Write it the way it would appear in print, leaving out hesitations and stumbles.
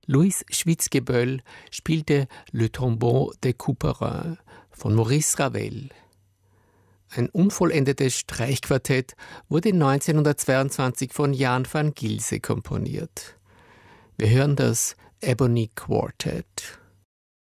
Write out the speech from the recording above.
Louis Schwitzgeböll spielte Le Tombeau de Couperin von Maurice Ravel. Ein unvollendetes Streichquartett wurde 1922 von Jan van Gilse komponiert. Wir hören das Ebony Quartet.